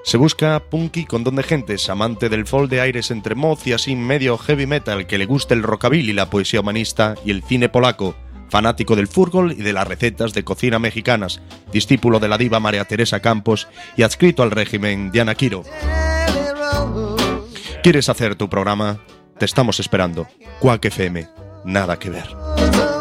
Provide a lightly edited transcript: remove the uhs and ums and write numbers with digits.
Se busca punky con don de gentes, amante del folk de aires entre mod y así medio heavy metal, que le guste el rockabilly, la poesía humanista y el cine polaco, fanático del fútbol y de las recetas de cocina mexicanas, discípulo de la diva María Teresa Campos y adscrito al régimen de Ana Quiro. ¿Quieres hacer tu programa? Te estamos esperando. Quack FM, nada que ver.